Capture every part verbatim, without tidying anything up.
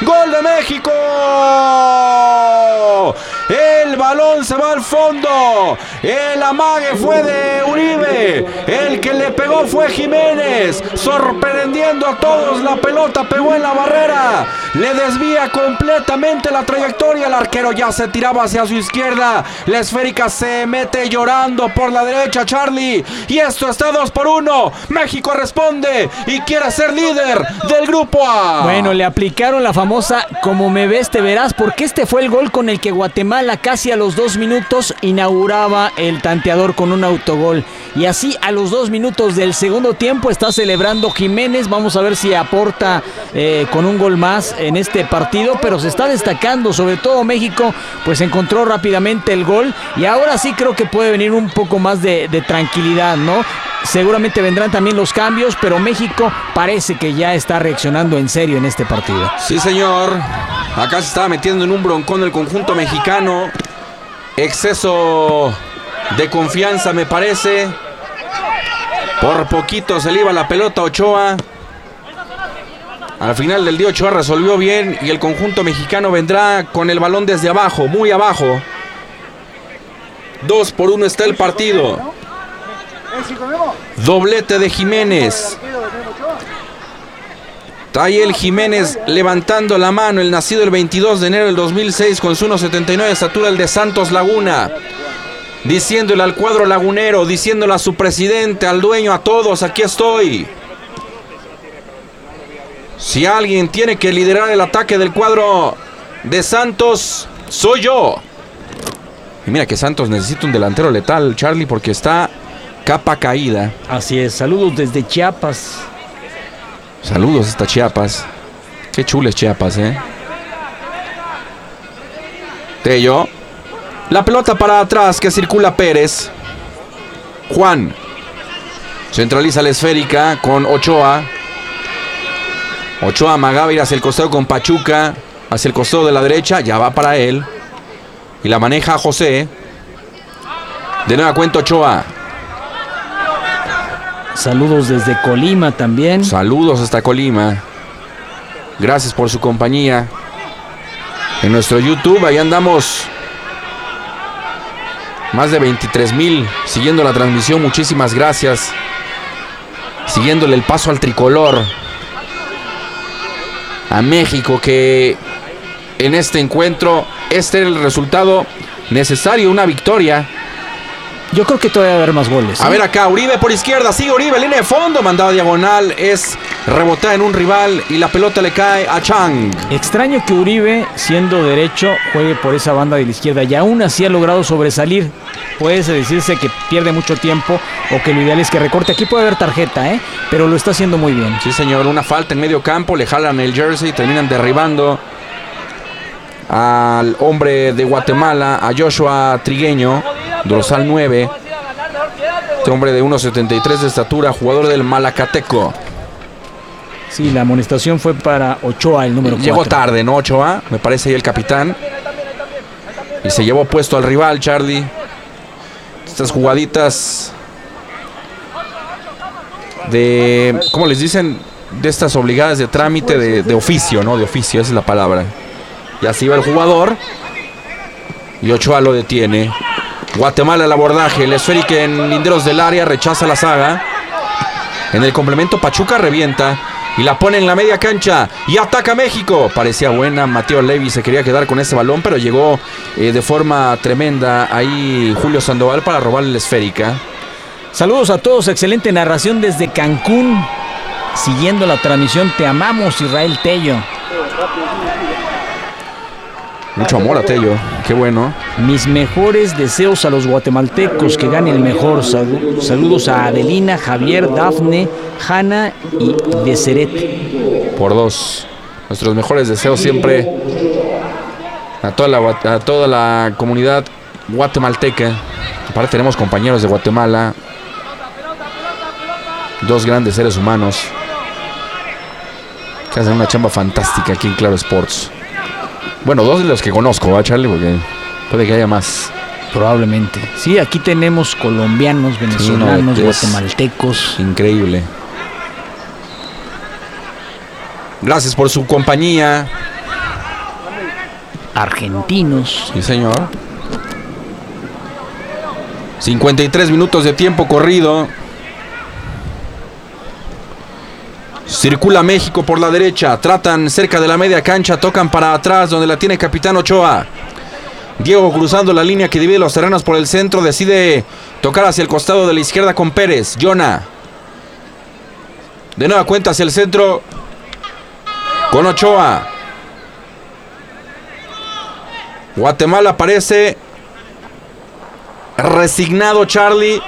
¡Gol de México! El balón se va al fondo. El amague fue de Uribe. El que le pegó fue Jiménez. Sorprendiendo a todos. La pelota pegó en la barrera. Le desvía completamente la trayectoria. El arquero ya se tiraba hacia su izquierda. La esférica se mete llorando por la derecha, Charlie. Y esto está dos por uno. México responde y quiere ser líder del grupo A. Bueno, le aplicaron la famosa como me ves te verás, porque este fue el gol con el que Guatemala casi a los dos minutos inauguraba el tanteador con un autogol. Y así a los dos minutos del segundo tiempo está celebrando Jiménez. Vamos a ver si aporta eh, con un gol más en este partido, pero se está destacando, sobre todo México, pues encontró rápidamente el gol y ahora sí creo que puede venir un poco más de, de tranquilidad, ¿no? Seguramente vendrán también los cambios, pero México parece que ya está reaccionando en serio en este partido. Sí, señor. Acá se estaba metiendo en un broncón el conjunto mexicano. Exceso de confianza, me parece. Por poquito se le iba la pelota a Ochoa. Al final del día Ochoa resolvió bien y el conjunto mexicano vendrá con el balón desde abajo, muy abajo. Dos por uno está el partido. Doblete de Jiménez. Tayel Jiménez levantando la mano, el nacido el veintidós de enero del dos mil seis con su uno setenta y nueve de estatura, el de Santos Laguna. Diciéndole al cuadro lagunero, diciéndole a su presidente, al dueño, a todos, aquí estoy. Si alguien tiene que liderar el ataque del cuadro de Santos, soy yo. Y mira que Santos necesita un delantero letal, Charlie, porque está capa caída. Así es, saludos desde Chiapas. Saludos hasta Chiapas. Qué chules Chiapas, ¿eh? Tello. La pelota para atrás que circula Pérez. Juan. Centraliza la esférica con Ochoa. Ochoa amagaba ir hacia el costado con Pachuca. Hacia el costado de la derecha. Ya va para él. Y la maneja José. De nueva cuenta Ochoa. Saludos desde Colima también. Saludos hasta Colima. Gracias por su compañía. En nuestro YouTube, ahí andamos. Más de veintitrés mil siguiendo la transmisión. Muchísimas gracias. Siguiéndole el paso al tricolor. A México, que en este encuentro, este era el resultado necesario, una victoria. Yo creo que todavía va a haber más goles, ¿eh? A ver acá, Uribe por izquierda, sigue Uribe, línea de fondo, mandado diagonal, es rebotada en un rival y la pelota le cae a Chang. Extraño que Uribe, siendo derecho, juegue por esa banda de la izquierda y aún así ha logrado sobresalir. Puede decirse que pierde mucho tiempo o que lo ideal es que recorte. Aquí puede haber tarjeta, ¿eh? Pero lo está haciendo muy bien. Sí, señor, una falta en medio campo, le jalan el jersey, terminan derribando al hombre de Guatemala, a Joshua Trigueño, dorsal nueve. Este hombre de uno setenta y tres de estatura, jugador del Malacateco. Sí, la amonestación fue para Ochoa, el número cuatro. Llegó tarde, ¿no, Ochoa? Me parece ahí el capitán. Y se llevó puesto al rival, Charlie. Estas jugaditas de, ¿cómo les dicen? De estas obligadas de trámite, de, de oficio, ¿no? De oficio, esa es la palabra. Y así va el jugador. Y Ochoa lo detiene. Guatemala el abordaje. El esférico en linderos del área. Rechaza la saga. En el complemento Pachuca revienta. Y la pone en la media cancha. Y ataca México. Parecía buena. Mateo Levy se quería quedar con ese balón. Pero llegó eh, de forma tremenda ahí Julio Sandoval para robarle la esférica. Saludos a todos. Excelente narración desde Cancún. Siguiendo la transmisión. Te amamos, Israel Tello. Mucho amor a Tello, qué bueno. Mis mejores deseos a los guatemaltecos, que gane el mejor. Saludos a Adelina, Javier, Dafne, Hanna y Deseret. Por dos. Nuestros mejores deseos siempre a toda la, a toda la comunidad guatemalteca. Aparte tenemos compañeros de Guatemala. Dos grandes seres humanos que hacen una chamba fantástica aquí en Claro Sports. Bueno, dos de los que conozco, ¿va, Charlie? Porque puede que haya más. Probablemente. Sí, aquí tenemos colombianos, venezolanos, sí, no, guatemaltecos. Increíble. Gracias por su compañía. argentinos. Sí, señor. cincuenta y tres minutos de tiempo corrido. Circula México por la derecha. Tratan cerca de la media cancha. Tocan para atrás donde la tiene Capitán Ochoa. Diego cruzando la línea que divide los terrenos por el centro. Decide tocar hacia el costado de la izquierda con Pérez. Jonah. De nueva cuenta hacia el centro con Ochoa. Guatemala parece resignado, Charlie,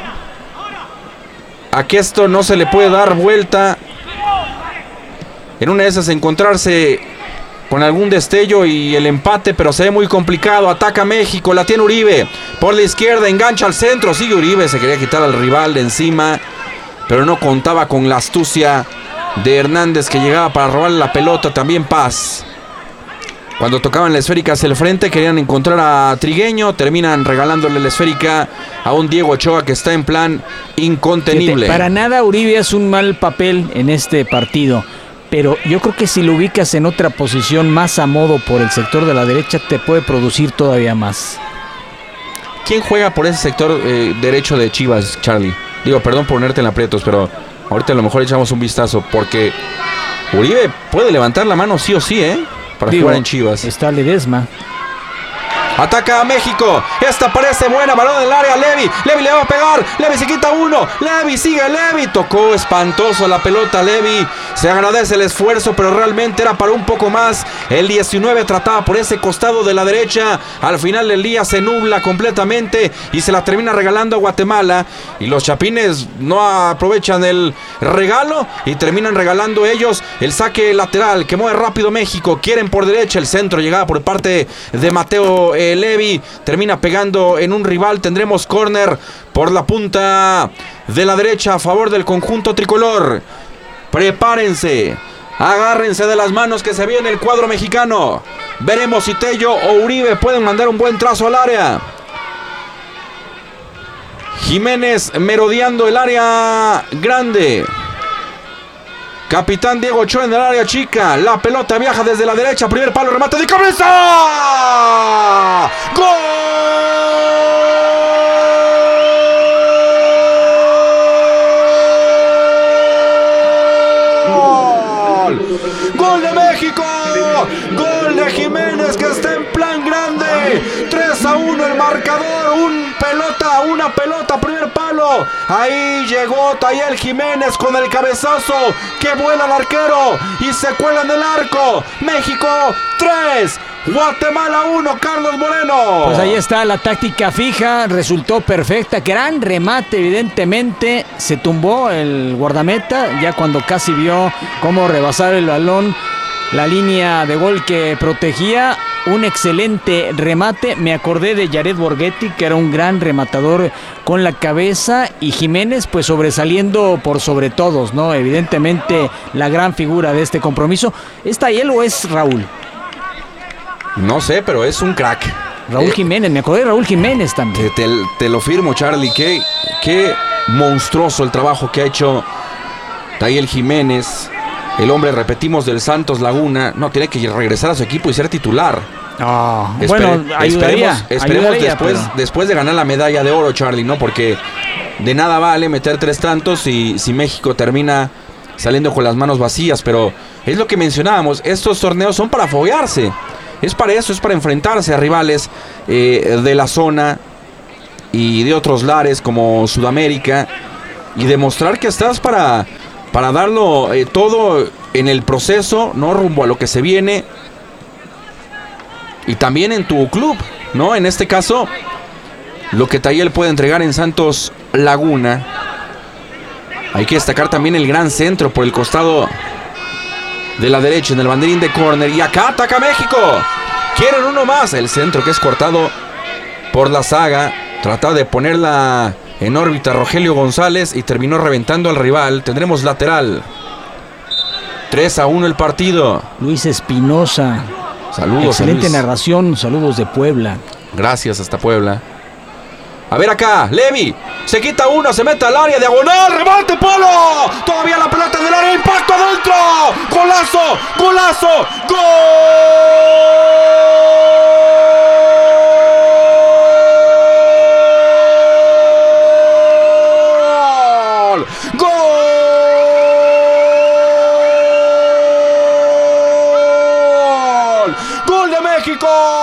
a que esto no se le puede dar vuelta. En una de esas encontrarse con algún destello y el empate, pero se ve muy complicado. Ataca México, la tiene Uribe por la izquierda, engancha al centro, sigue Uribe, se quería quitar al rival de encima, pero no contaba con la astucia de Hernández, que llegaba para robarle la pelota. También Paz. Cuando tocaban la esférica hacia el frente, querían encontrar a Trigueño, terminan regalándole la esférica a un Diego Ochoa que está en plan incontenible. Fíjate, para nada Uribe hace un mal papel en este partido, pero yo creo que si lo ubicas en otra posición más a modo por el sector de la derecha, te puede producir todavía más. ¿Quién juega por ese sector eh, derecho de Chivas, Charlie? Digo, perdón por ponerte en aprietos, pero ahorita a lo mejor echamos un vistazo, porque Uribe puede levantar la mano sí o sí, ¿eh? Para Digo, jugar en Chivas. Está Ledesma. Ataca a México. Esta parece buena. Balón del área. Levi. Levi le va a pegar. Levi se quita uno. Levi sigue. Levi. Tocó espantoso la pelota. Levi. Se agradece el esfuerzo, pero realmente era para un poco más. El diecinueve trataba por ese costado de la derecha. Al final del día se nubla completamente y se la termina regalando a Guatemala. Y los chapines no aprovechan el regalo y terminan regalando ellos el saque lateral que mueve rápido México. Quieren por derecha. El centro llegaba por parte de Mateo eh, Levi. Termina pegando en un rival. Tendremos córner por la punta de la derecha a favor del conjunto tricolor. Prepárense, agárrense de las manos que se viene el cuadro mexicano. Veremos si Tello o Uribe pueden mandar un buen trazo al área. Jiménez merodeando el área grande. Capitán Diego Ochoa en el área chica. La pelota viaja desde la derecha. Primer palo, remate de cabeza. ¡Gol! ¡Gol de México! ¡Gol de Jiménez, que está en plan grande! tres a uno el marcador. Un pelota, una pelota, primer palo. Ahí llegó Tayel Jiménez con el cabezazo que vuela al arquero y se cuela en el arco. México tres, Guatemala uno, Carlos Moreno. Pues ahí está la táctica fija, resultó perfecta, gran remate evidentemente, se tumbó el guardameta ya cuando casi vio cómo rebasar el balón la línea de gol que protegía. Un excelente remate, me acordé de Jared Borghetti, que era un gran rematador con la cabeza, y Jiménez pues sobresaliendo por sobre todos, ¿no? Evidentemente la gran figura de este compromiso. ¿Es Tayel o es Raúl? No sé, pero es un crack. Raúl eh, Jiménez, me acordé de Raúl Jiménez también. Te, te, te lo firmo, Charlie, qué, qué monstruoso el trabajo que ha hecho Tayel Jiménez. El hombre, repetimos, del Santos Laguna, no, tiene que regresar a su equipo y ser titular. Oh, Espere, bueno, ayudaría, esperemos, esperemos ayudaría, después, pero... después de ganar la medalla de oro, Charlie, ¿no? Porque de nada vale meter tres tantos si, si México termina saliendo con las manos vacías. Pero es lo que mencionábamos, estos torneos son para foguearse. Es para eso, es para enfrentarse a rivales eh, de la zona y de otros lares como Sudamérica y demostrar que estás para... para darlo eh, todo en el proceso, ¿no? Rumbo a lo que se viene. Y también en tu club, ¿no? En este caso, lo que Tayel puede entregar en Santos Laguna. Hay que destacar también el gran centro por el costado de la derecha en el banderín de córner. Y acá ataca México. Quieren uno más. El centro que es cortado por la saga. Trata de ponerla en órbita Rogelio González y terminó reventando al rival. Tendremos lateral. tres a uno el partido. Luis Espinosa. Saludos. Excelente Luis. Narración. Saludos de Puebla. Gracias, hasta Puebla. A ver acá, Levi. Se quita uno, se mete al área, diagonal, remate, polo. Todavía la pelota en el área, impacto adentro. Golazo, golazo, gol. México.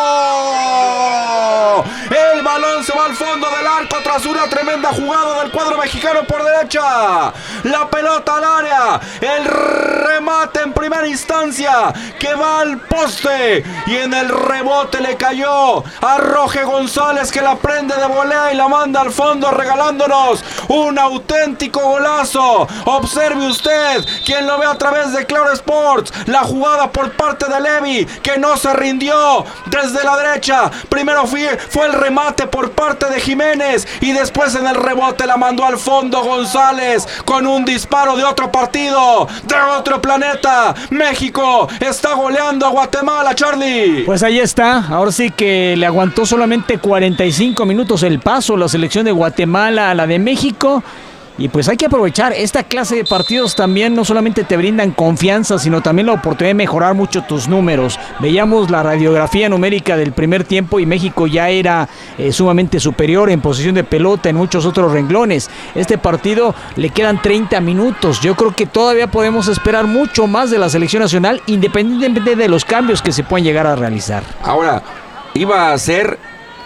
El balón se va al fondo del arco tras una tremenda jugada del cuadro mexicano por derecha. La pelota al área. El remate en primera instancia que va al poste. Y en el rebote le cayó a Roge González, que la prende de volea y la manda al fondo, regalándonos un auténtico golazo. Observe usted, quien lo ve a través de Claro Sports, la jugada por parte de Levi, que no se rindió desde la derecha. Primero fue, fue el remate por parte de Jiménez y después en el rebote la mandó al fondo González con un disparo de otro partido, de otro planeta. México está goleando a Guatemala, Charlie. Pues ahí está, ahora sí que le aguantó solamente cuarenta y cinco minutos el paso la selección de Guatemala a la de México. Y pues hay que aprovechar esta clase de partidos, también no solamente te brindan confianza, sino también la oportunidad de mejorar mucho tus números. Veíamos la radiografía numérica del primer tiempo y México ya era eh, sumamente superior en posesión de pelota, en muchos otros renglones. Este partido le quedan treinta minutos, yo creo que todavía podemos esperar mucho más de la selección nacional, independientemente de los cambios que se pueden llegar a realizar. Ahora, iba a ser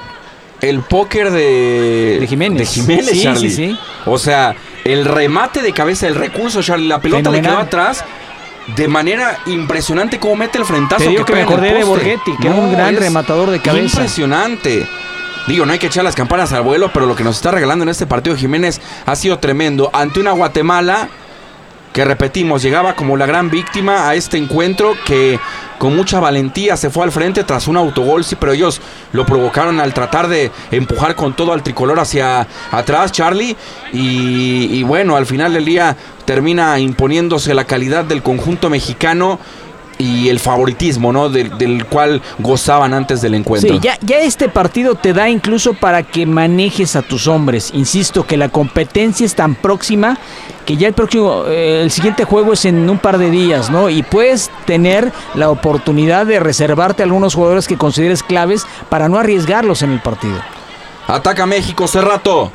el póker de, de Jiménez. De Jiménez, sí, Charlie. Sí, sí. O sea, el remate de cabeza, el recurso, Charlie. La pelota Fenomenal. Le quedó atrás de manera impresionante, como mete el frentazo. Te digo que, que me acordé de Borghetti, que no, era un gran rematador de cabeza. Impresionante. Digo, no hay que echar las campanas al vuelo, pero lo que nos está regalando en este partido Jiménez ha sido tremendo. Ante una Guatemala que, repetimos, llegaba como la gran víctima a este encuentro, que con mucha valentía se fue al frente tras un autogol, sí, pero ellos lo provocaron al tratar de empujar con todo al tricolor hacia atrás, Charlie, y, y bueno, al final del día termina imponiéndose la calidad del conjunto mexicano y el favoritismo, ¿no? Del, del cual gozaban antes del encuentro. Sí, ya, ya este partido te da incluso para que manejes a tus hombres. Insisto que la competencia es tan próxima que ya el próximo, eh, el siguiente juego es en un par de días, ¿no? Y puedes tener la oportunidad de reservarte a algunos jugadores que consideres claves para no arriesgarlos en el partido. Ataca México, Cerrato.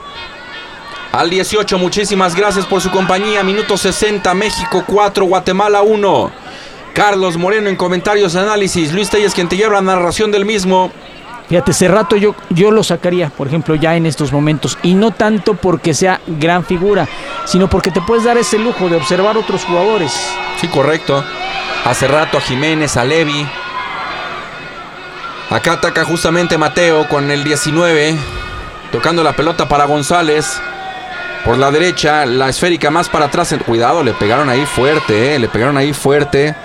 Al dieciocho, muchísimas gracias por su compañía. Minuto sesenta, México cuatro, Guatemala uno. Carlos Moreno en comentarios, análisis. Luis Telles, quien te lleva la narración del mismo. Fíjate, Cerrato yo, yo lo sacaría, por ejemplo, ya en estos momentos. Y no tanto porque sea gran figura, sino porque te puedes dar ese lujo de observar otros jugadores. Sí, correcto. A Cerrato, a Jiménez, a Levi. Acá ataca justamente Mateo con el diecinueve. Tocando la pelota para González. Por la derecha, la esférica más para atrás. Cuidado, le pegaron ahí fuerte, eh. Le pegaron ahí fuerte.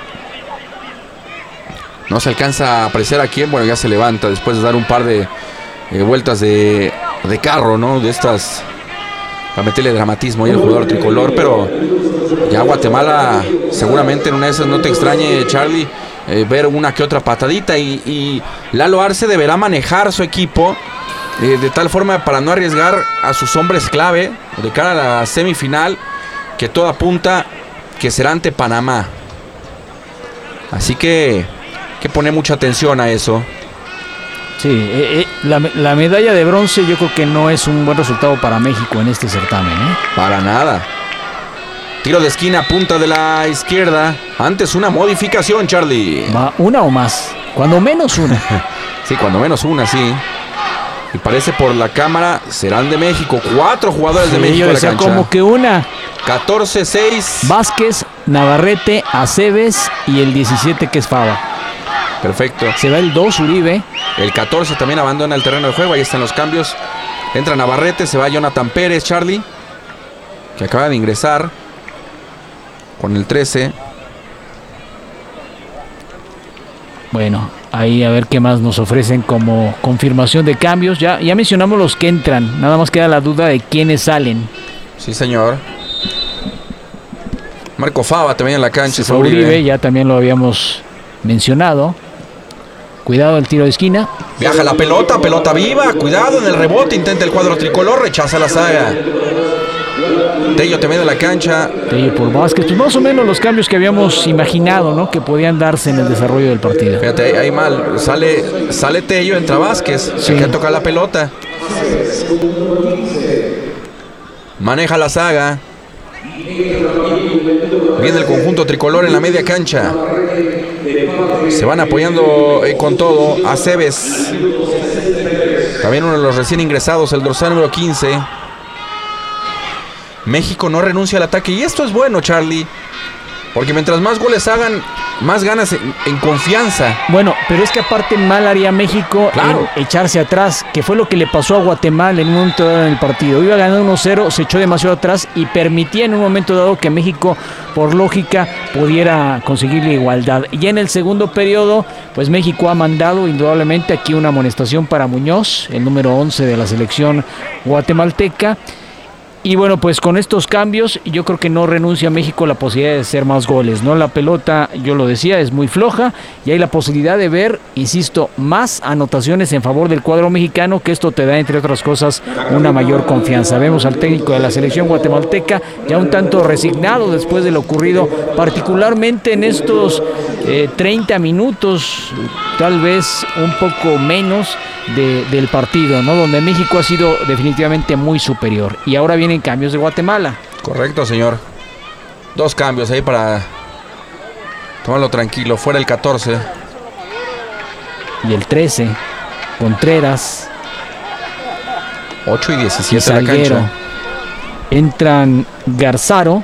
No se alcanza a apreciar a quién. Bueno, ya se levanta después de dar un par de eh, vueltas de, de carro, ¿no? De estas, para meterle dramatismo ahí al jugador tricolor. Pero ya Guatemala, seguramente en una de esas no te extrañe, Charlie, eh, ver una que otra patadita. Y, y Lalo Arce deberá manejar su equipo eh, de tal forma para no arriesgar a sus hombres clave de cara a la semifinal, que todo apunta que será ante Panamá. Así que que poner mucha atención a eso. Sí, eh, eh, la, la medalla de bronce yo creo que no es un buen resultado para México en este certamen, ¿eh? Para nada. Tiro de esquina, punta de la izquierda. Antes una modificación, Charlie. Va una o más, cuando menos una. Sí, cuando menos una, sí. Y parece por la cámara serán de México. Cuatro jugadores sí, de México yo decía en la cancha. Como que una. catorce seis. Vázquez, Navarrete, Aceves y el diecisiete que es Fava. Perfecto. Se va el dos, Uribe. El catorce también abandona el terreno de juego. Ahí están los cambios. Entra Navarrete, se va Jonathan Pérez, Charlie, que acaba de ingresar con el trece. Bueno, ahí a ver qué más nos ofrecen como confirmación de cambios. Ya, ya mencionamos los que entran. Nada más queda la duda de quiénes salen. Sí, señor. Marco Fava también en la cancha. Sí, Uribe, Uribe, ya también lo habíamos mencionado. Cuidado el tiro de esquina. Viaja la pelota, pelota viva. Cuidado en el rebote, intenta el cuadro tricolor, rechaza la saga. Tello también en la cancha. Tello por Vázquez. Pues más o menos los cambios que habíamos imaginado, ¿no? Que podían darse en el desarrollo del partido. Fíjate, ahí mal. Sale, sale Tello, entra Vázquez. Sí. Se queda tocar la pelota. Maneja la saga. Viene el conjunto tricolor en la media cancha. Se van apoyando eh, con todo. Aceves, también uno de los recién ingresados, el dorsal número quince. México no renuncia al ataque. Y esto es bueno, Charlie, porque mientras más goles hagan, más ganas en, en confianza. Bueno, pero es que aparte mal haría México Claro. en echarse atrás, que fue lo que le pasó a Guatemala en un momento dado en el partido. Iba ganando uno cero, se echó demasiado atrás y permitía en un momento dado que México, por lógica, pudiera conseguir la igualdad. Y en el segundo periodo, pues México ha mandado indudablemente aquí una amonestación para Muñoz, el número once de la selección guatemalteca. Y bueno, pues con estos cambios yo creo que no renuncia México a la posibilidad de hacer más goles, ¿no? La pelota, yo lo decía, es muy floja y hay la posibilidad de ver, insisto, más anotaciones en favor del cuadro mexicano, que esto te da, entre otras cosas, una mayor confianza. Vemos al técnico de la selección guatemalteca ya un tanto resignado después de lo ocurrido, particularmente en estos eh, treinta minutos, tal vez un poco menos de, del partido, ¿no? Donde México ha sido definitivamente muy superior. Y ahora vienen cambios de Guatemala. Correcto, señor. Dos cambios ahí para tomarlo tranquilo. Fuera el catorce. Y el trece, Contreras. ocho y Y diecisiete en la Salguero. cancha. Entran Garzaro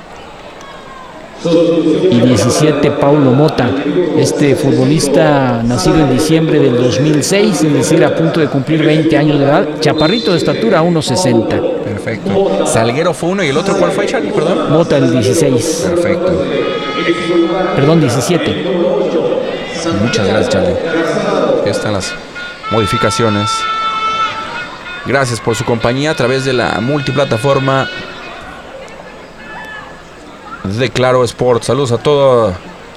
y diecisiete Paulo Mota, este futbolista nacido en diciembre del dos mil seis, es decir, a punto de cumplir veinte años de edad, chaparrito de estatura, uno sesenta. Perfecto. Salguero fue uno y el otro, ¿cuál fue, Charlie? Perdón. Mota el dieciséis, Perfecto. perdón, diecisiete. Muchas gracias, Charlie. Aquí están las modificaciones. Gracias por su compañía a través de la multiplataforma de Claro Sports. Saludos a toda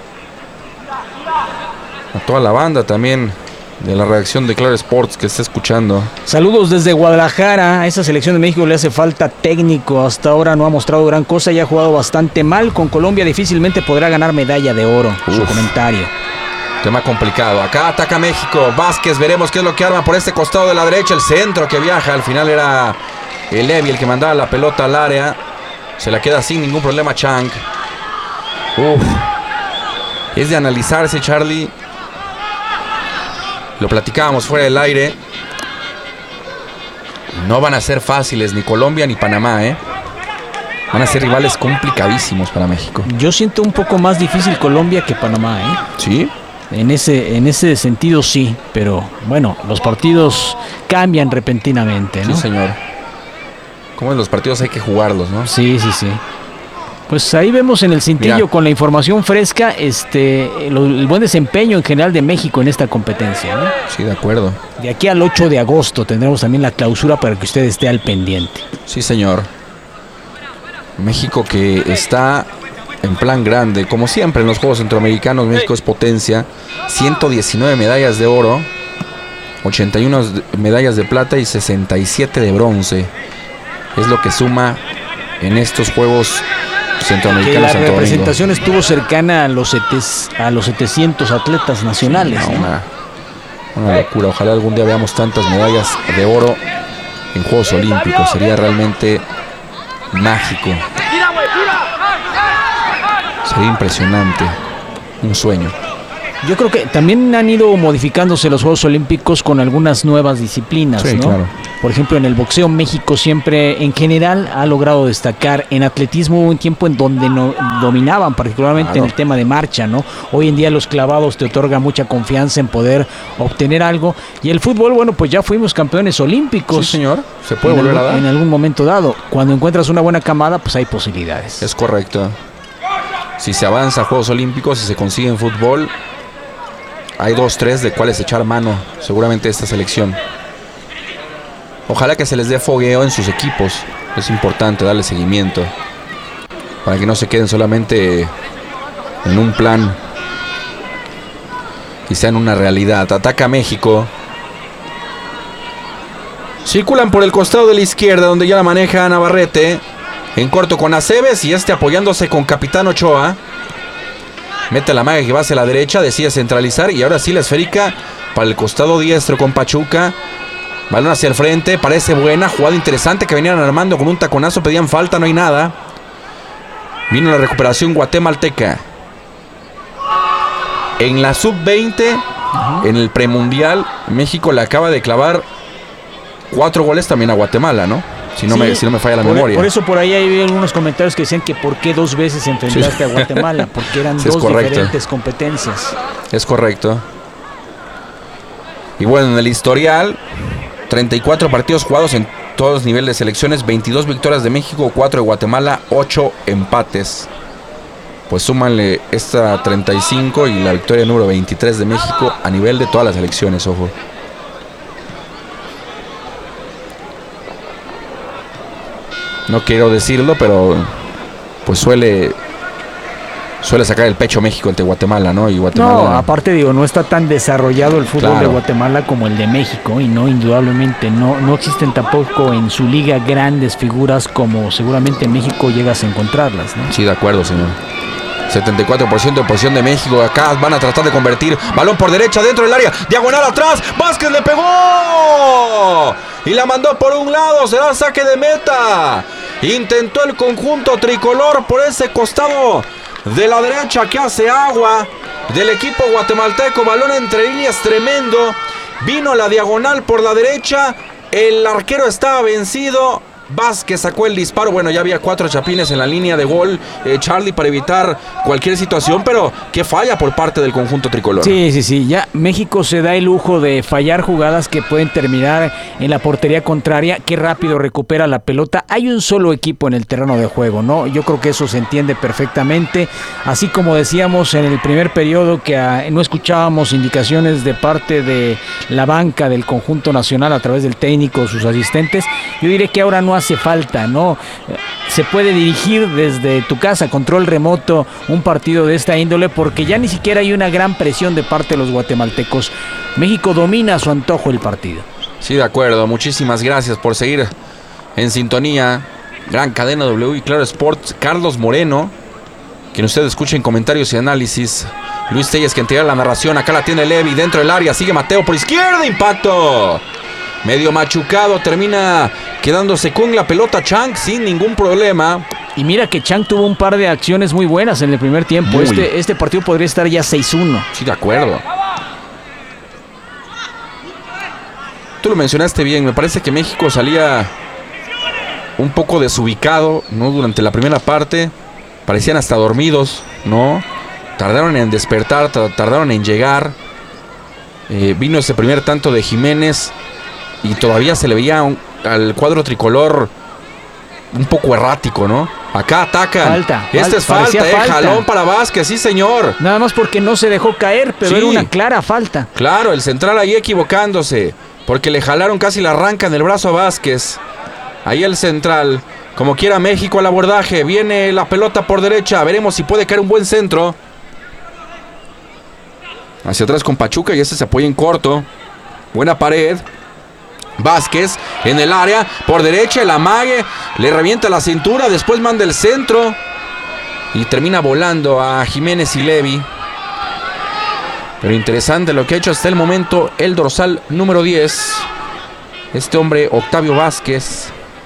a toda la banda también de la redacción de Claro Sports que está escuchando. Saludos desde Guadalajara. A esa selección de México le hace falta técnico. Hasta ahora no ha mostrado gran cosa y ha jugado bastante mal. Con Colombia difícilmente podrá ganar medalla de oro. Uf. Su comentario. Tema complicado. Acá ataca México. Vázquez, veremos qué es lo que arma por este costado de la derecha. El centro que viaja. Al final era el Levi el que mandaba la pelota al área. Se la queda sin ningún problema Chang. Uf. Es de analizarse, Charlie. Lo platicábamos fuera del aire. No van a ser fáciles ni Colombia ni Panamá, ¿eh? Van a ser rivales complicadísimos para México. Yo siento un poco más difícil Colombia que Panamá, ¿eh? ¿Sí? En ese, en ese sentido sí, pero bueno, los partidos cambian repentinamente, ¿no? Sí, señor. Como en los partidos hay que jugarlos, ¿no? Sí, sí, sí. Pues ahí vemos en el cintillo, Mira, con la información fresca, este, lo- el buen desempeño en general de México en esta competencia, ¿no? sí, de acuerdo. De aquí al ocho de agosto tendremos también la clausura para que usted esté al pendiente. Sí, señor. México que está en plan grande. Como siempre en los Juegos Centroamericanos, México es potencia. ciento diecinueve medallas de oro, ochenta y una medallas de plata y sesenta y siete de bronce. Es lo que suma en estos Juegos Que Centroamericanos. la Santo Domingo. representación estuvo cercana a los, setes- a los setecientos atletas nacionales, No, ¿no? una, una locura. Ojalá algún día veamos tantas medallas de oro en Juegos Olímpicos. Sería realmente mágico. Sería impresionante. Un sueño. Yo creo que también han ido modificándose los Juegos Olímpicos con algunas nuevas disciplinas, Sí, ¿no? claro. Por ejemplo, en el boxeo México siempre, en general, ha logrado destacar. En atletismo hubo un tiempo en donde no dominaban, particularmente Claro. en el tema de marcha, ¿no? Hoy en día los clavados te otorgan mucha confianza en poder obtener algo. Y el fútbol, bueno, pues ya fuimos campeones olímpicos. Sí, señor. Se puede en volver a algún- dar. En algún momento dado. Cuando encuentras una buena camada, pues hay posibilidades. Es correcto. Si se avanza a Juegos Olímpicos y se consigue en fútbol, hay dos, tres de cuales echar mano seguramente esta selección. Ojalá que se les dé fogueo en sus equipos. Es importante darle seguimiento para que no se queden solamente en un plan, quizá en una realidad. Ataca México. Circulan por el costado de la izquierda, donde ya la maneja Navarrete. En corto con Aceves y este apoyándose con Capitán Ochoa. Mete la maga que va hacia la derecha, decide centralizar y ahora sí la esférica para el costado diestro con Pachuca. Balón hacia el frente, parece buena, jugada interesante que venían armando con un taconazo, pedían falta, no hay nada. Vino la recuperación guatemalteca. En la sub veinte, uh-huh. en el premundial, México le acaba de clavar cuatro goles también a Guatemala, ¿no? Si no, sí, me, si no me falla la por, memoria. Por eso por ahí hay algunos comentarios que decían que por qué dos veces enfrentaste sí. a Guatemala, porque eran sí, dos diferentes competencias. Es correcto. Y bueno, en el historial, treinta y cuatro partidos jugados en todos los niveles de selecciones, veintidós victorias de México, cuatro de Guatemala, ocho empates. Pues súmanle esta treinta y cinco y la victoria número veintitrés de México a nivel de todas las selecciones, ojo. No quiero decirlo, pero pues suele suele sacar el pecho México ante Guatemala, ¿no? Y Guatemala... No, aparte digo, no está tan desarrollado el fútbol claro. de Guatemala como el de México, y no, indudablemente, no, no existen tampoco en su liga grandes figuras como seguramente en México llegas a encontrarlas, ¿no? Sí, de acuerdo, señor. setenta y cuatro por ciento de posición de México. Acá van a tratar de convertir. Balón por derecha dentro del área. Diagonal atrás. Vázquez le pegó. Y la mandó por un lado. Será saque de meta. Intentó el conjunto tricolor por ese costado de la derecha que hace agua del equipo guatemalteco. Balón entre líneas tremendo. Vino la diagonal por la derecha. El arquero estaba vencido. Vázquez sacó el disparo. Bueno, ya había cuatro chapines en la línea de gol, eh, Charlie, para evitar cualquier situación, pero qué falla por parte del conjunto tricolor. Sí, sí, sí, ya México se da el lujo de fallar jugadas que pueden terminar en la portería contraria. Qué rápido recupera la pelota. Hay un solo equipo en el terreno de juego, ¿no? Yo creo que eso se entiende perfectamente. Así como decíamos en el primer periodo que uh, no escuchábamos indicaciones de parte de la banca del conjunto nacional a través del técnico, sus asistentes, yo diré que ahora no hace falta, ¿no? Se puede dirigir desde tu casa, control remoto, un partido de esta índole, porque ya ni siquiera hay una gran presión de parte de los guatemaltecos. México domina a su antojo el partido. Sí, de acuerdo. Muchísimas gracias por seguir en sintonía. Gran cadena W y Claro Sports. Carlos Moreno, quien usted escucha en comentarios y análisis. Luis Telles, que entrega la narración. Acá la tiene Levi dentro del área. Sigue Mateo por izquierda. Impacto. Medio machucado, termina quedándose con la pelota Chang sin ningún problema. Y mira que Chang tuvo un par de acciones muy buenas en el primer tiempo. Este, este partido podría estar ya seis uno. Sí, de acuerdo. Tú lo mencionaste bien. Me parece que México salía un poco desubicado, ¿no? Durante la primera parte. Parecían hasta dormidos, ¿no? Tardaron en despertar, tardaron en llegar. Eh, vino ese primer tanto de Jiménez y todavía se le veía un, al cuadro tricolor un poco errático, ¿no? Acá atacan. Falta. Este es falta, eh. Falta. Jalón para Vázquez, sí, señor. Nada más porque no se dejó caer, pero sí, era una clara falta. Claro, el central ahí equivocándose, porque le jalaron casi la arranca en el brazo a Vázquez. Ahí el central. Como quiera México al abordaje. Viene la pelota por derecha. Veremos si puede caer un buen centro. Hacia atrás con Pachuca y este se apoya en corto. Buena pared. Vázquez en el área. Por derecha el amague. Le revienta la cintura. Después manda el centro. Y termina volando a Jiménez y Levi. Pero interesante lo que ha hecho hasta el momento el dorsal número diez. Este hombre, Octavio Vázquez.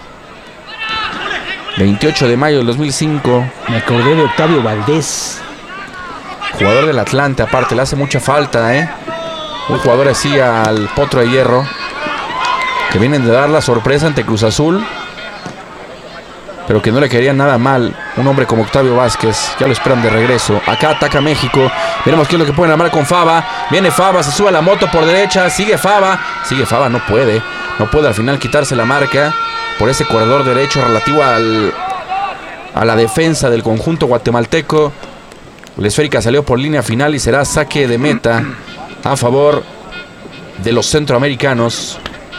veintiocho de mayo del dos mil cinco. Me acordé de Octavio Valdés. Jugador del Atlante, aparte, le hace mucha falta, ¿eh? Un jugador así al Potro de Hierro, que vienen de dar la sorpresa ante Cruz Azul, pero que no le querían nada mal. Un hombre como Octavio Vázquez, ya lo esperan de regreso. Acá ataca México. Veremos qué es lo que pueden armar con Fava. Viene Fava, se sube a la moto por derecha. Sigue Fava. Sigue Fava, no puede. No puede al final quitarse la marca por ese corredor derecho relativo al, a la defensa del conjunto guatemalteco. La esférica salió por línea final y será saque de meta a favor de los centroamericanos.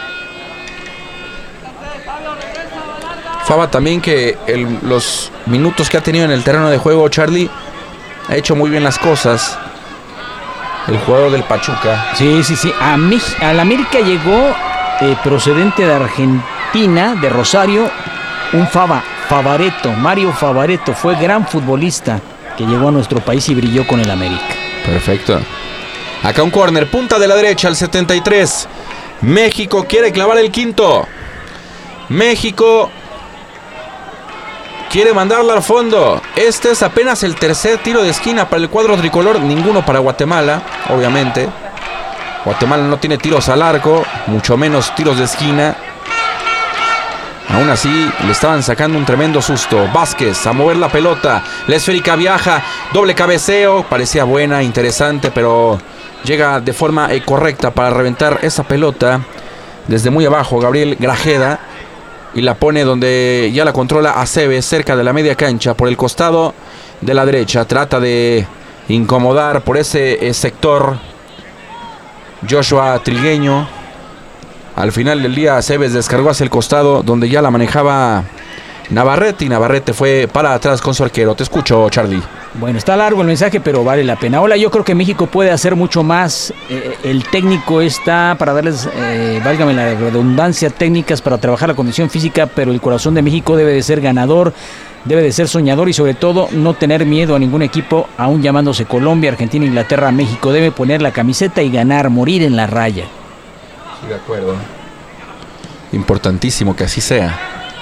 Fava también, que el, los minutos que ha tenido en el terreno de juego, Charlie, ha hecho muy bien las cosas. El jugador del Pachuca. Sí, sí, sí. A, mí, a la América llegó eh, procedente de Argentina, de Rosario, un Fava, Favaretto, Mario Favaretto. Fue gran futbolista que llegó a nuestro país y brilló con el América. Perfecto. Acá un córner, punta de la derecha al setenta y tres. México quiere clavar el quinto. México quiere mandarla al fondo. Este es apenas el tercer tiro de esquina para el cuadro tricolor. Ninguno para Guatemala, obviamente. Guatemala no tiene tiros al arco, mucho menos tiros de esquina. Aún así, le estaban sacando un tremendo susto. Vázquez a mover la pelota. La esférica viaja. Doble cabeceo. Parecía buena, interesante, pero llega de forma eh, correcta para reventar esa pelota. Desde muy abajo, Gabriel Grajeda. Y la pone donde ya la controla Aceves, cerca de la media cancha, por el costado de la derecha. Trata de incomodar por ese eh, sector Joshua Trigueño. Al final del día, Aceves descargó hacia el costado, donde ya la manejaba Navarrete. Y Navarrete fue para atrás con su arquero. Te escucho, Charlie. Bueno, está largo el mensaje, pero vale la pena. Hola, yo creo que México puede hacer mucho más. Eh, el técnico está para darles, eh, válgame la redundancia, técnicas para trabajar la condición física, pero el corazón de México debe de ser ganador, debe de ser soñador y sobre todo no tener miedo a ningún equipo, aún llamándose Colombia, Argentina, Inglaterra, México. Debe poner la camiseta y ganar, morir en la raya. Sí, de acuerdo. Importantísimo que así sea.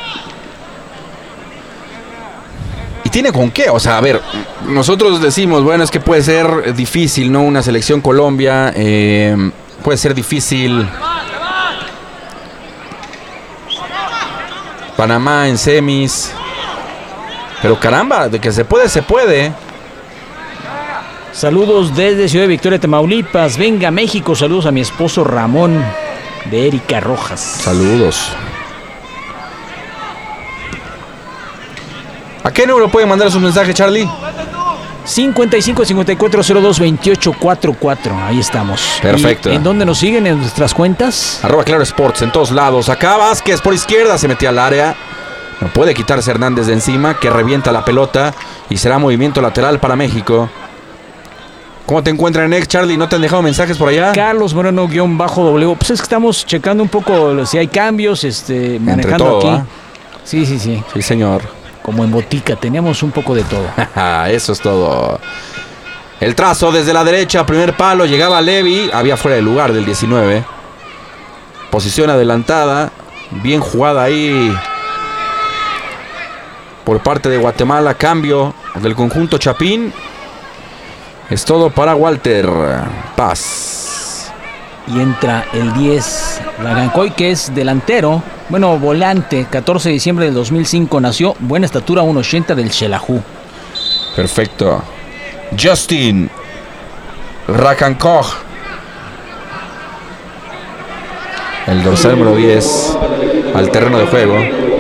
Y tiene con qué, o sea, a ver, nosotros decimos, bueno, es que puede ser difícil, ¿no? Una selección Colombia, eh, puede ser difícil. Panamá en semis. Pero caramba, de que se puede, se puede. Saludos desde Ciudad Victoria, Tamaulipas. Venga, México. Saludos a mi esposo Ramón, de Erika Rojas. Saludos. ¿A qué número pueden mandar sus mensajes, Charlie? cincuenta y cinco, cincuenta y cuatro, cero dos, veintiocho, cuarenta y cuatro. Ahí estamos. Perfecto. ¿Y en dónde nos siguen? ¿En nuestras cuentas? Arroba Claro Sports en todos lados. Acá Vázquez por izquierda se metía al área. No puede quitarse Hernández de encima, que revienta la pelota. Y será movimiento lateral para México. ¿Cómo te encuentran en X, Charlie? ¿No te han dejado mensajes por allá? Carlos Moreno guión bajo W. Pues es que estamos checando un poco si hay cambios, este, manejando todo, aquí. ¿eh? Sí, sí, sí. Sí, señor. Como en botica, tenemos un poco de todo. Eso es todo. El trazo desde la derecha, primer palo, llegaba Levi, había fuera de lugar del diecinueve. Posición adelantada, bien jugada ahí por parte de Guatemala. Cambio del conjunto Chapín. Es todo para Walter Paz. Y entra el diez, Lagancoy, que es delantero, bueno, volante, catorce de diciembre del dos mil cinco nació, buena estatura, uno ochenta del Xelajú. Perfecto. Justin Rakankoch, el dorsal número diez, al terreno de juego.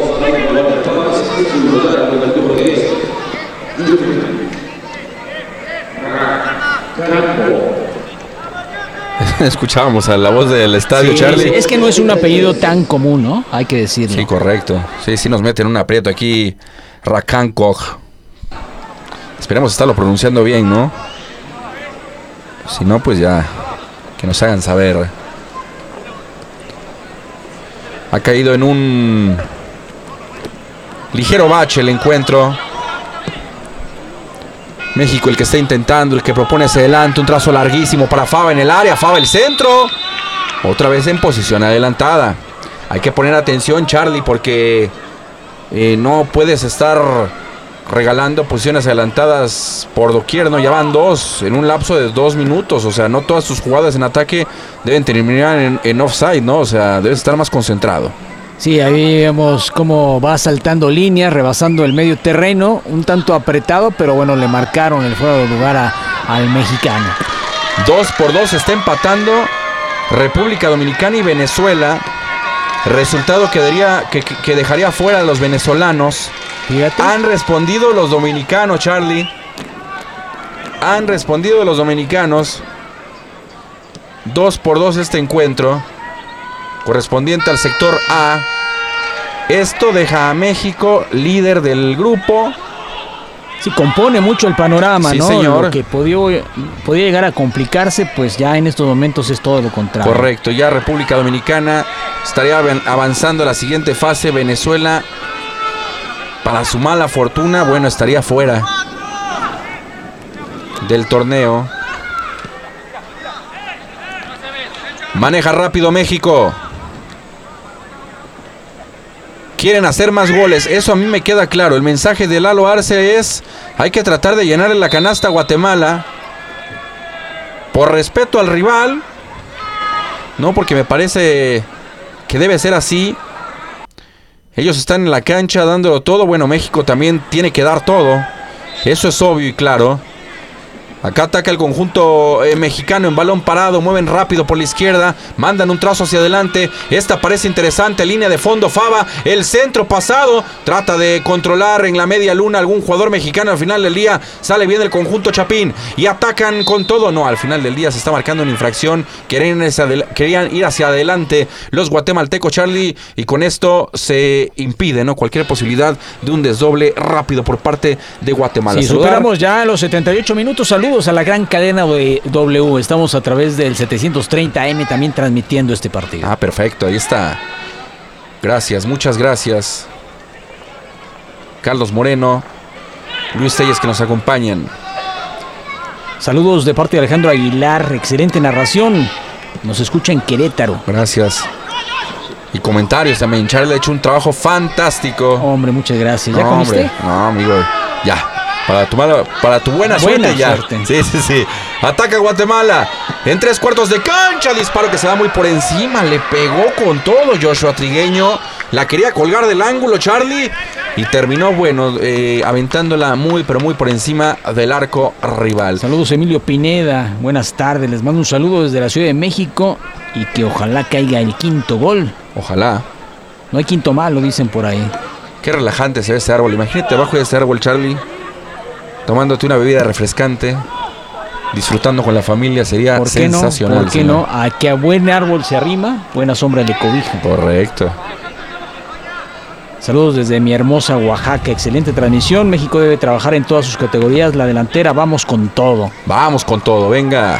Escuchábamos a la voz del estadio, sí, Charlie. Es que no es un apellido tan común, ¿no? Hay que decirlo. Sí, correcto. Sí, sí nos meten un aprieto aquí. Rakankoch. Esperemos estarlo pronunciando bien, ¿no? Si no, pues ya que nos hagan saber. Ha caído en un ligero bache el encuentro. México el que está intentando, el que propone hacia adelante, un trazo larguísimo para Fava en el área, Fava el centro, otra vez en posición adelantada. Hay que poner atención, Charlie, porque eh, no puedes estar regalando posiciones adelantadas por doquier, ¿no? Ya van dos en un lapso de dos minutos, o sea, no todas tus jugadas en ataque deben terminar en, en offside, ¿no? O sea, debes estar más concentrado. Sí, ahí vemos cómo va saltando líneas, rebasando el medio terreno, un tanto apretado, pero bueno, le marcaron el fuera de lugar a, al mexicano. Dos por dos está empatando República Dominicana y Venezuela. Resultado que, daría, que, que dejaría fuera a los venezolanos. Fíjate. Han respondido los dominicanos, Charlie. Han respondido los dominicanos. Dos por dos este encuentro, correspondiente al sector A. Esto deja a México líder del grupo. Sí, compone mucho el panorama, sí, ¿no? Señor. Lo que podía, podía llegar a complicarse, pues ya en estos momentos es todo lo contrario. Correcto, ya República Dominicana estaría avanzando a la siguiente fase. Venezuela, para su mala fortuna, bueno, estaría fuera del torneo. Maneja rápido México. quieren hacer más goles. Eso a mí me queda claro. El mensaje de Lalo Arce es: hay que tratar de llenarle la canasta a Guatemala. Por respeto al rival. No, porque me parece que debe ser así. Ellos están en la cancha dándolo todo. Bueno, México también tiene que dar todo. Eso es obvio y claro. Acá ataca el conjunto eh, mexicano en balón parado. Mueven rápido por la izquierda. Mandan un trazo hacia adelante. Esta parece interesante. Línea de fondo. Fava. El centro pasado. Trata de controlar en la media luna algún jugador mexicano. Al final del día sale bien el conjunto Chapín. Y atacan con todo. No, al final del día se está marcando una infracción. Querían, querían ir hacia adelante los guatemaltecos, Charlie. Y con esto se impide, ¿no?, cualquier posibilidad de un desdoble rápido por parte de Guatemala. Sí, superamos ya los setenta y ocho minutos. Saludos a la gran cadena de W. Estamos a través del setecientos treinta A M también transmitiendo este partido. Ah, perfecto, ahí está. Gracias, muchas gracias. Carlos Moreno, Luis Telles, que nos acompañan. Saludos de parte de Alejandro Aguilar. Excelente narración. Nos escucha en Querétaro. Gracias. Y comentarios también. Charlie ha hecho un trabajo fantástico. Hombre, muchas gracias. ¿Ya no, comiste? Hombre. No, amigo. Ya. Para tu, mala, para tu buena, buena suerte ya. Suerte. Sí, sí, sí. Ataca Guatemala. En tres cuartos de cancha. Disparo que se va muy por encima. Le pegó con todo Joshua Trigueño. La quería colgar del ángulo, Charlie. Y terminó, bueno, eh, aventándola muy, pero muy por encima del arco rival. Saludos, Emilio Pineda. Buenas tardes. Les mando un saludo desde la Ciudad de México. Y que ojalá caiga el quinto gol. Ojalá. No hay quinto malo, dicen por ahí. Qué relajante se ve ese árbol. Imagínate abajo de ese árbol, Charlie, tomándote una bebida refrescante, disfrutando con la familia. Sería ¿Por qué sensacional. No? ¿Por qué señor? no? A que a buen árbol se arrima, buena sombra le cobija. Correcto. Saludos desde mi hermosa Oaxaca. Excelente transmisión. México debe trabajar en todas sus categorías. La delantera, vamos con todo. Vamos con todo, venga.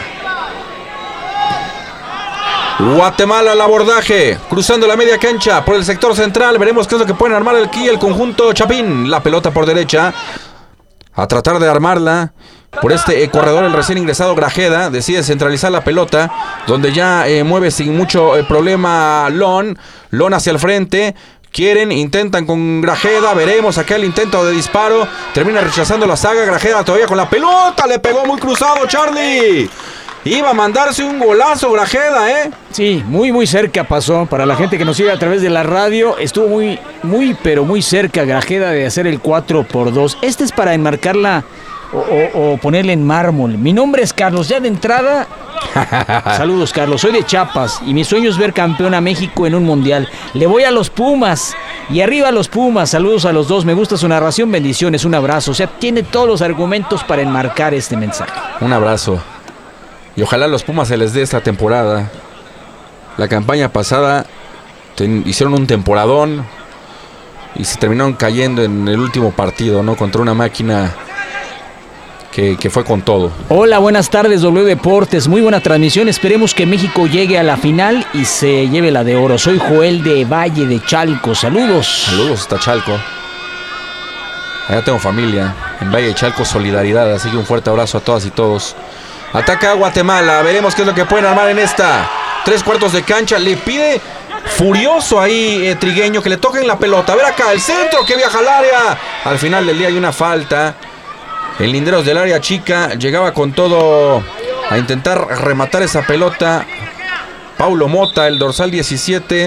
Guatemala al abordaje, cruzando la media cancha por el sector central. Veremos qué es lo que pueden armar aquí el conjunto Chapín. La pelota por derecha, a tratar de armarla por este eh, corredor. El recién ingresado Grajeda decide centralizar la pelota, donde ya eh, mueve sin mucho eh, problema Lon. Lon hacia el frente. Quieren, intentan con Grajeda. Veremos acá el intento de disparo. Termina rechazando la saga. Grajeda todavía con la pelota. Le pegó muy cruzado, Charlie. Iba a mandarse un golazo Grajeda, ¿eh? Sí, muy, muy cerca pasó. Para la gente que nos sigue a través de la radio, estuvo muy, muy, pero muy cerca Grajeda de hacer el cuatro por dos. Este es para enmarcarla o, o, o ponerle en mármol. Mi nombre es Carlos, ya de entrada. Saludos, Carlos. Soy de Chiapas y mi sueño es ver campeón a México en un mundial. Le voy a los Pumas y arriba a los Pumas. Saludos a los dos. Me gusta su narración. Bendiciones. Un abrazo. O sea, tiene todos los argumentos para enmarcar este mensaje. Un abrazo. Y ojalá a los Pumas se les dé esta temporada. La campaña pasada ten, hicieron un temporadón y se terminaron cayendo en el último partido, ¿no? Contra una máquina que, que fue con todo. Hola, buenas tardes, W Deportes. Muy buena transmisión. Esperemos que México llegue a la final y se lleve la de oro. Soy Joel de Valle de Chalco. Saludos. Saludos hasta Chalco. Allá tengo familia en Valle de Chalco, solidaridad. Así que un fuerte abrazo a todas y todos. Ataca a Guatemala, veremos qué es lo que pueden armar en esta. Tres cuartos de cancha, le pide furioso ahí eh, Trigueño que le toquen la pelota. A ver acá, el centro que viaja al área. Al final del día hay una falta. El Linderos del área chica llegaba con todo a intentar rematar esa pelota. Paulo Mota, el dorsal diecisiete.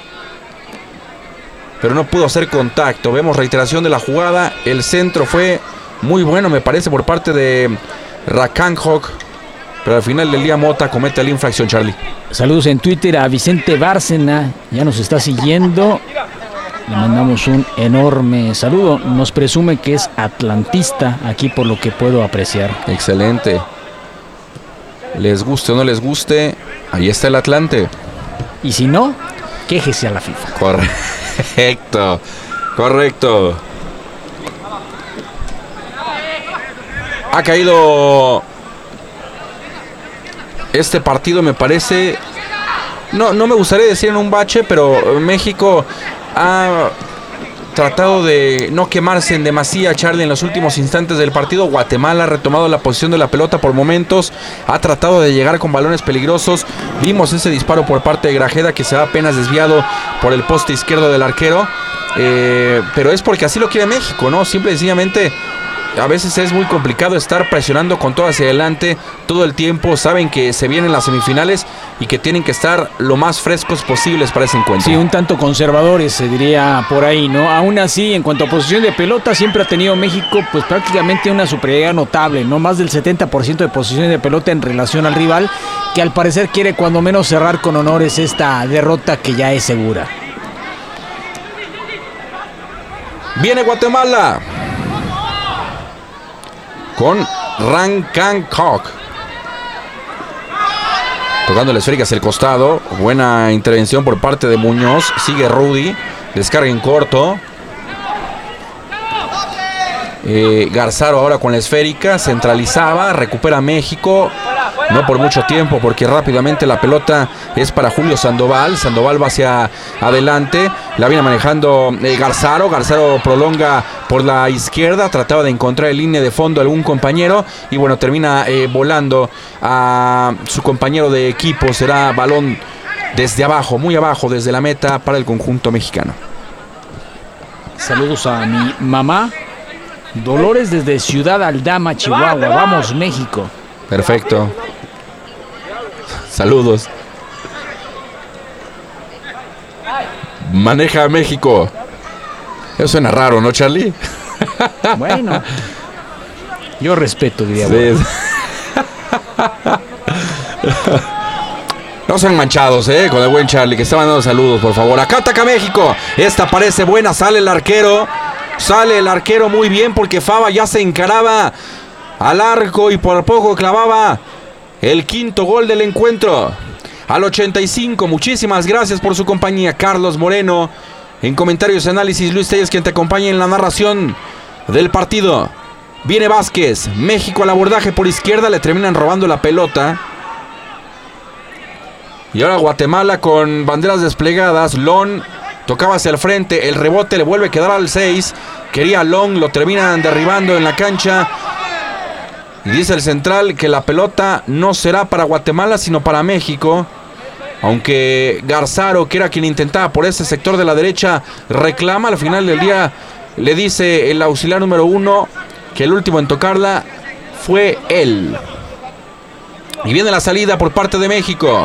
Pero no pudo hacer contacto. Vemos reiteración de la jugada. El centro fue muy bueno, me parece, por parte de Rakanjok. Pero al final del día Mota comete la infracción, Charlie. Saludos en Twitter a Vicente Bárcena. Ya nos está siguiendo. Le mandamos un enorme saludo. Nos presume que es atlantista, aquí por lo que puedo apreciar. Excelente. Les guste o no les guste, ahí está el Atlante. Y si no, quéjese a la FIFA. Correcto. Correcto. Ha caído este partido, me parece. No, no me gustaría decir en un bache, pero México ha tratado de no quemarse en demasía, Charlie, en los últimos instantes del partido. Guatemala ha retomado la posición de la pelota por momentos. Ha tratado de llegar con balones peligrosos. Vimos ese disparo por parte de Grajeda que se va apenas desviado por el poste izquierdo del arquero. Eh, pero es porque así lo quiere México, ¿no? Simple y sencillamente, a veces es muy complicado estar presionando con todo hacia adelante todo el tiempo. Saben que se vienen las semifinales y que tienen que estar lo más frescos posibles para ese encuentro. Sí, un tanto conservadores, se diría por ahí, ¿no? Aún así, en cuanto a posición de pelota, siempre ha tenido México pues prácticamente una superioridad notable, ¿no? Más del setenta por ciento de posición de pelota en relación al rival, que al parecer quiere cuando menos cerrar con honores esta derrota que ya es segura. Viene Guatemala con Ran Kang Kok. Tocando la esférica hacia el costado. Buena intervención por parte de Muñoz. Sigue Rudy. Descarga en corto. Eh, Garzaro ahora con la esférica. Centralizaba. Recupera México. No por mucho tiempo, porque rápidamente la pelota es para Julio Sandoval. Sandoval va hacia adelante. La viene manejando eh, Garzaro. Garzaro prolonga por la izquierda. Trataba de encontrar en línea de fondo a algún compañero. Y bueno, termina eh, volando a su compañero de equipo. Será balón desde abajo, muy abajo, desde la meta para el conjunto mexicano. Saludos a mi mamá. Dolores desde Ciudad Aldama, Chihuahua. Vamos, México. Perfecto. Saludos. Maneja a México. Eso suena raro, ¿no, Charlie? Bueno, yo respeto, diría. Sí. No sean manchados, eh, con el buen Charlie, que está mandando saludos, por favor. Acá ataca México. Esta parece buena, sale el arquero. Sale el arquero muy bien porque Fava ya se encaraba al arco y por poco clavaba el quinto gol del encuentro. Al ochenta y cinco, muchísimas gracias por su compañía, Carlos Moreno. En comentarios y análisis, Luis Telles, quien te acompaña en la narración del partido. Viene Vázquez, México al abordaje por izquierda, le terminan robando la pelota. Y ahora Guatemala con banderas desplegadas. Lon tocaba hacia el frente, el rebote le vuelve a quedar al seis. Quería Long, lo terminan derribando en la cancha. Y dice el central que la pelota no será para Guatemala, sino para México. Aunque Garzaro, que era quien intentaba por ese sector de la derecha, reclama. Al final del día le dice el auxiliar número uno que el último en tocarla fue él. Y viene la salida por parte de México.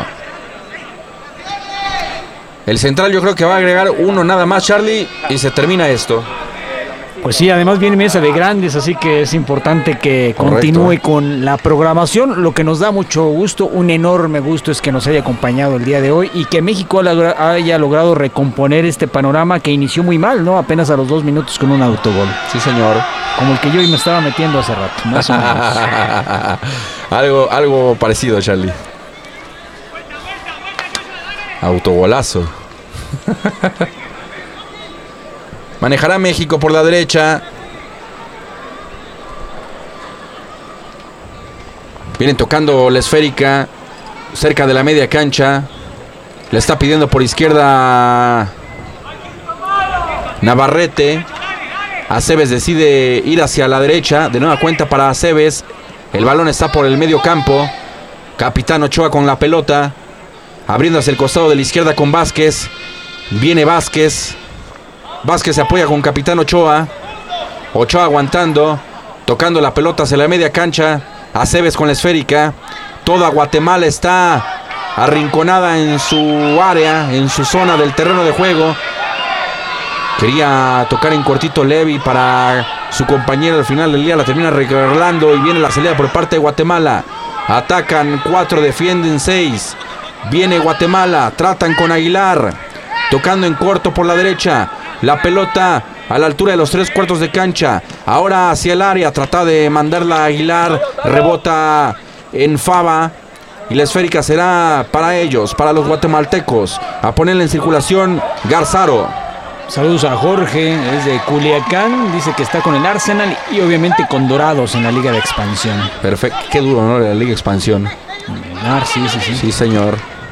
El central yo creo que va a agregar uno nada más, Charlie, y se termina esto. Pues sí, además viene mesa de grandes, así que es importante que continúe Correcto. Con la programación. Lo que nos da mucho gusto, un enorme gusto, es que nos haya acompañado el día de hoy y que México haya logrado recomponer este panorama que inició muy mal, ¿no? Apenas a los dos minutos con un autogol. Sí, señor. Como el que yo me estaba metiendo hace rato, más o menos. algo, algo parecido, Charlie. Autogolazo. Manejará México por la derecha. Vienen tocando la esférica cerca de la media cancha. Le está pidiendo por izquierda Navarrete. Aceves decide ir hacia la derecha. De nueva cuenta para Aceves. El balón está por el medio campo. Capitán Ochoa con la pelota. Abriendo hacia el costado de la izquierda con Vázquez. Viene Vázquez. Vázquez se apoya con Capitán Ochoa. Ochoa aguantando. Tocando la pelota hacia la media cancha. Aceves con la esférica. Toda Guatemala está arrinconada en su área, en su zona del terreno de juego. Quería tocar en cortito Levi para su compañero. Al final del día la termina regalando. Y viene la salida por parte de Guatemala. Atacan cuatro, defienden seis. Viene Guatemala, tratan con Aguilar. Tocando en corto por la derecha. La pelota a la altura de los tres cuartos de cancha. Ahora hacia el área, trata de mandarla a Aguilar. Rebota en Fava. Y la esférica será para ellos, para los guatemaltecos. A ponerla en circulación Garzaro. Saludos a Jorge, es de Culiacán. Dice que está con el Arsenal y obviamente con Dorados en la Liga de Expansión. Perfecto, qué duro, ¿no? La Liga de Expansión. Ah, sí, sí, sí. Sí, señor.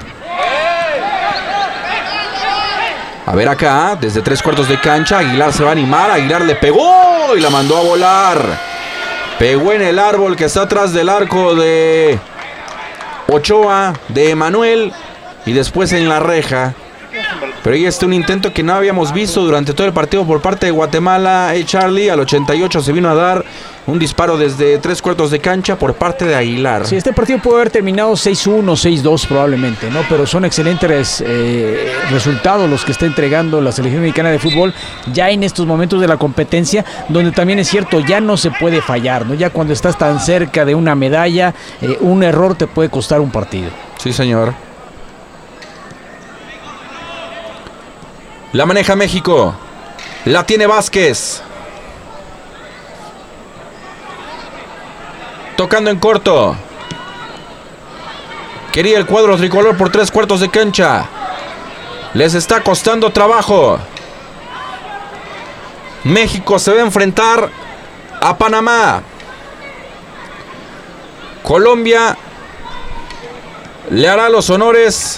A ver acá, desde tres cuartos de cancha, Aguilar se va a animar. Aguilar le pegó y la mandó a volar. Pegó en el árbol que está atrás del arco de Ochoa, de Emanuel. Y después en la reja. Pero ahí está un intento que no habíamos visto durante todo el partido por parte de Guatemala. Eh, Charlie, al ochenta y ocho se vino a dar un disparo desde tres cuartos de cancha por parte de Aguilar. Sí, este partido puede haber terminado seis uno, seis dos probablemente, ¿no? Pero son excelentes eh, resultados los que está entregando la selección mexicana de fútbol ya en estos momentos de la competencia, donde también es cierto, ya no se puede fallar, ¿no? Ya cuando estás tan cerca de una medalla, eh, un error te puede costar un partido. Sí, señor. La maneja México. La tiene Vázquez. Tocando en corto. Quería el cuadro tricolor por tres cuartos de cancha. Les está costando trabajo. México se va a enfrentar a Panamá. Colombia le hará los honores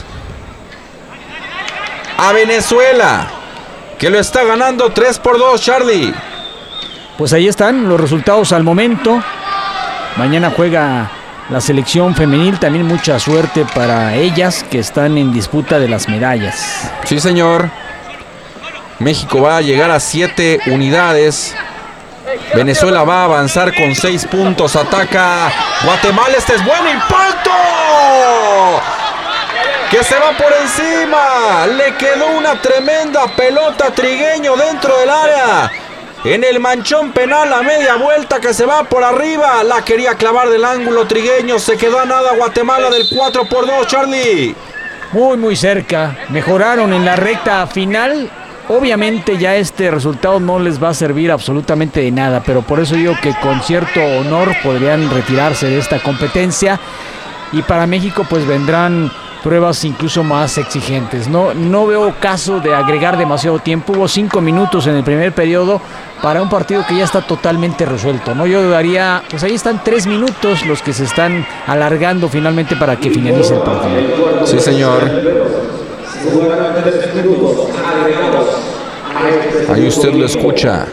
a Venezuela, que lo está ganando tres por dos, Charlie. Pues ahí están los resultados al momento. Mañana juega la selección femenil, también mucha suerte para ellas que están en disputa de las medallas. Sí, señor. México va a llegar a siete unidades. Venezuela va a avanzar con seis puntos. Ataca Guatemala, este es buen impacto. Que se va por encima. Le quedó una tremenda pelota a Trigueño dentro del área. En el manchón penal a media vuelta que se va por arriba. La quería clavar del ángulo Trigueño. Se quedó a nada Guatemala del cuatro por dos, Charlie. Muy, muy cerca. Mejoraron en la recta final. Obviamente ya este resultado no les va a servir absolutamente de nada. Pero por eso digo que con cierto honor podrían retirarse de esta competencia. Y para México pues vendrán pruebas incluso más exigentes. No, no veo caso de agregar demasiado tiempo. Hubo cinco minutos en el primer periodo para un partido que ya está totalmente resuelto, ¿no? Yo daría, pues ahí están tres minutos los que se están alargando finalmente para que finalice el partido. Sí, señor. Ahí usted lo escucha.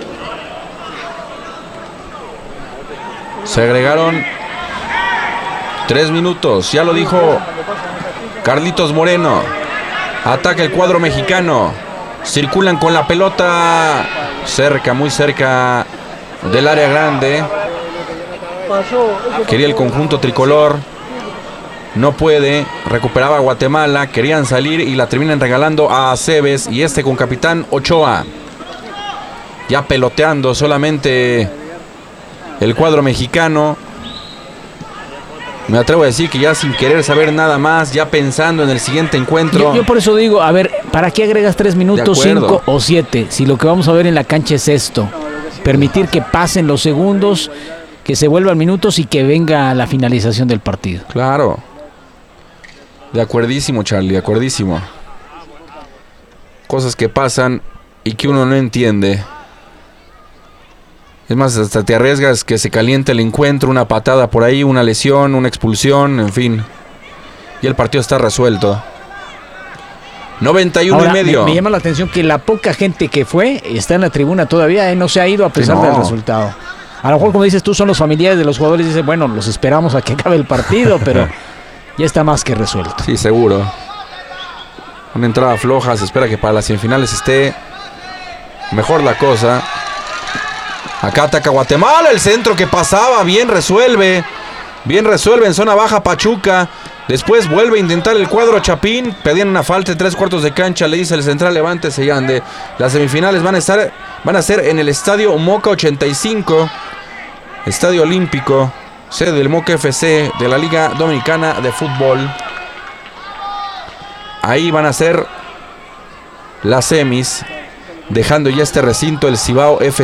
Se agregaron tres minutos, ya lo dijo Carlitos Moreno. Ataca el cuadro mexicano. Circulan con la pelota cerca, muy cerca del área grande. Quería el conjunto tricolor. No puede. Recuperaba Guatemala. Querían salir y la terminan regalando a Aceves. Y este con capitán Ochoa. Ya peloteando solamente el cuadro mexicano. Me atrevo a decir que ya sin querer saber nada más, ya pensando en el siguiente encuentro. Yo, yo por eso digo, a ver, ¿para qué agregas tres minutos, cinco o siete? Si lo que vamos a ver en la cancha es esto. Permitir que pasen los segundos, que se vuelvan minutos y que venga la finalización del partido. Claro. De acuerdísimo, Charlie, de acuerdísimo. Cosas que pasan y que uno no entiende. Es más, hasta te arriesgas que se caliente el encuentro, una patada por ahí, una lesión, una expulsión, en fin. Y el partido está resuelto. noventa y uno Ahora, y medio. Me, me llama la atención que la poca gente que fue está en la tribuna todavía, ¿eh? No se ha ido a pesar sí, no. del resultado. A lo mejor, como dices tú, son los familiares de los jugadores y dicen, bueno, los esperamos a que acabe el partido, pero ya está más que resuelto. Sí, seguro. Una entrada floja, se espera que para las semifinales esté mejor la cosa. Acá ataca Guatemala, el centro que pasaba, bien resuelve. Bien resuelve en zona baja Pachuca. Después vuelve a intentar el cuadro Chapín. Pedían una falta de tres cuartos de cancha. Le dice el central, levántese y ande. Las semifinales van a estar, van a ser en el estadio Moca ochenta y cinco. Estadio Olímpico. Sede del Moca F C de la Liga Dominicana de Fútbol. Ahí van a ser las semis. Dejando ya este recinto el Cibao F C.